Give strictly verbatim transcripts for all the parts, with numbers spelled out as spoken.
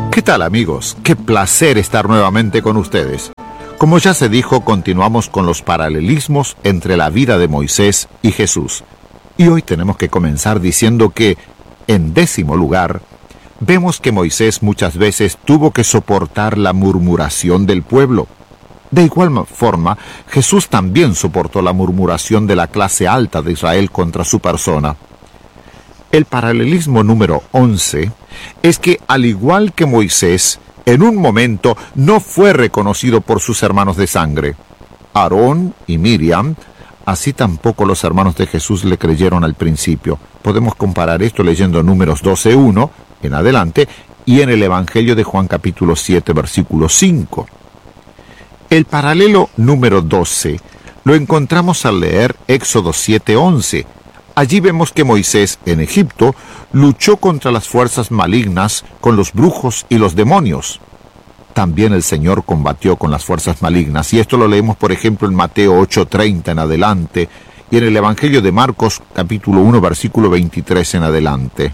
¿Qué tal, amigos? Qué placer estar nuevamente con ustedes. Como ya se dijo, continuamos con los paralelismos entre la vida de Moisés y Jesús. Y hoy tenemos que comenzar diciendo que, en décimo lugar, vemos que Moisés muchas veces tuvo que soportar la murmuración del pueblo. De igual forma, Jesús también soportó la murmuración de la clase alta de Israel contra su persona. El paralelismo número once es que, al igual que Moisés, en un momento no fue reconocido por sus hermanos de sangre. Aarón y Miriam, así tampoco los hermanos de Jesús le creyeron al principio. Podemos comparar esto leyendo Números doce uno en adelante y en el Evangelio de Juan capítulo siete, versículo cinco. El paralelo número doce lo encontramos al leer Éxodo siete once. Allí vemos que Moisés, en Egipto, luchó contra las fuerzas malignas con los brujos y los demonios. También el Señor combatió con las fuerzas malignas, y esto lo leemos, por ejemplo, en Mateo ocho treinta en adelante, y en el Evangelio de Marcos, capítulo uno, versículo veintitrés en adelante.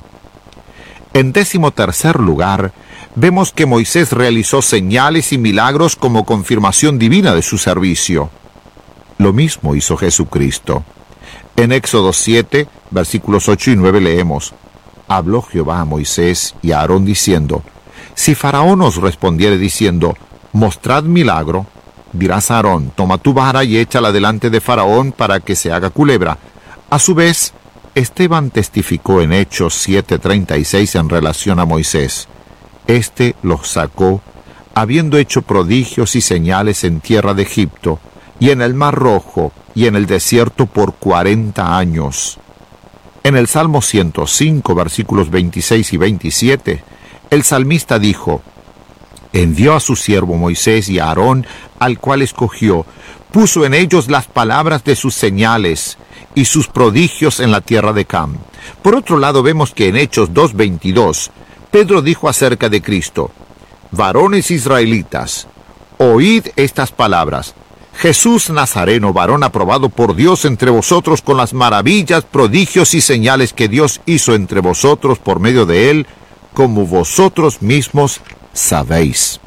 En décimo tercer lugar, vemos que Moisés realizó señales y milagros como confirmación divina de su servicio. Lo mismo hizo Jesucristo. En Éxodo siete, versículos ocho y nueve leemos: Habló Jehová a Moisés y a Aarón diciendo: Si Faraón os respondiere diciendo: Mostrad milagro, dirás a Aarón: Toma tu vara y échala delante de Faraón para que se haga culebra. A su vez, Esteban testificó en Hechos siete treinta y seis en relación a Moisés. Este los sacó, habiendo hecho prodigios y señales en tierra de Egipto, y en el Mar Rojo, y en el desierto por cuarenta años. En el Salmo ciento cinco, versículos veintiséis y veintisiete, el salmista dijo: Envió a su siervo Moisés y a Aarón, al cual escogió, puso en ellos las palabras de sus señales y sus prodigios en la tierra de Cam. Por otro lado, vemos que en Hechos dos veintidós, Pedro dijo acerca de Cristo: Varones israelitas, oíd estas palabras. Jesús Nazareno, varón aprobado por Dios entre vosotros con las maravillas, prodigios y señales que Dios hizo entre vosotros por medio de él, como vosotros mismos sabéis.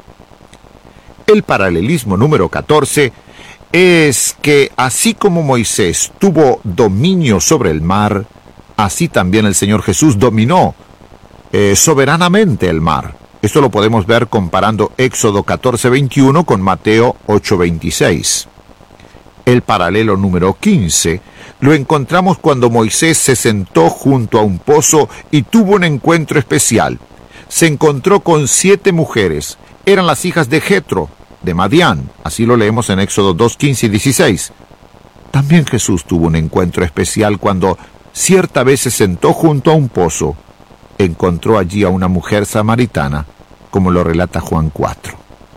El paralelismo número catorce es que, así como Moisés tuvo dominio sobre el mar, así también el Señor Jesús dominó eh, soberanamente el mar. Esto lo podemos ver comparando Éxodo catorce veintiuno con Mateo ocho veintiséis. El paralelo número quince lo encontramos cuando Moisés se sentó junto a un pozo y tuvo un encuentro especial. Se encontró con siete mujeres. Eran las hijas de Jetro, de Madián. Así lo leemos en Éxodo dos quince y dieciséis. También Jesús tuvo un encuentro especial cuando cierta vez se sentó junto a un pozo. Encontró allí a una mujer samaritana, como lo relata Juan cuatro.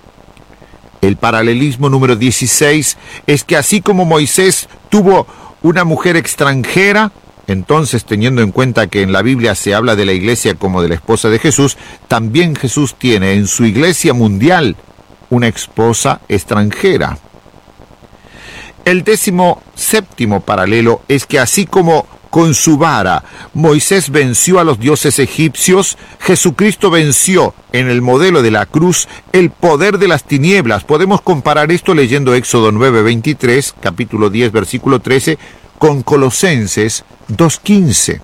El paralelismo número dieciséis es que, así como Moisés tuvo una mujer extranjera, entonces, teniendo en cuenta que en la Biblia se habla de la iglesia como de la esposa de Jesús, también Jesús tiene en su iglesia mundial una esposa extranjera. El décimo séptimo paralelo es que, así como con su vara Moisés venció a los dioses egipcios, Jesucristo venció en el modelo de la cruz el poder de las tinieblas. Podemos comparar esto leyendo Éxodo nueve veintitrés, capítulo diez, versículo trece, con Colosenses dos quince.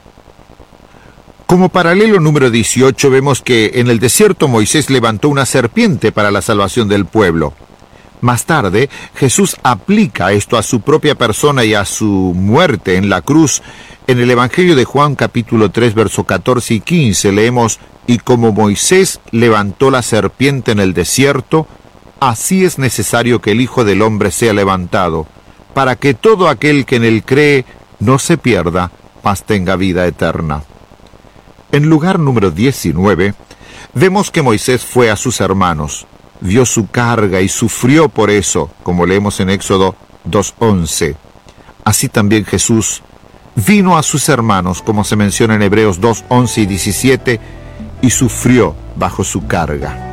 Como paralelo número dieciocho, vemos que en el desierto Moisés levantó una serpiente para la salvación del pueblo. Más tarde, Jesús aplica esto a su propia persona y a su muerte en la cruz. En el Evangelio de Juan, capítulo tres, versos catorce y quince, leemos: Y como Moisés levantó la serpiente en el desierto, así es necesario que el Hijo del Hombre sea levantado, para que todo aquel que en él cree no se pierda, mas tenga vida eterna. En lugar número diecinueve, vemos que Moisés fue a sus hermanos, vio su carga y sufrió por eso, como leemos en Éxodo dos once. Así también Jesús vino a sus hermanos, como se menciona en Hebreos dos once y diecisiete, y sufrió bajo su carga.